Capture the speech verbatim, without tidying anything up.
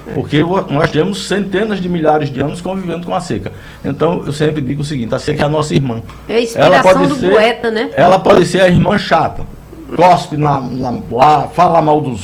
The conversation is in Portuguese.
Porque nós temos centenas de milhares de anos convivendo com a seca. Então, eu sempre digo o seguinte, a seca é a nossa irmã. É a inspiração do poeta, né? Ela pode ser a irmã chata. Cospe na, na, lá, fala mal dos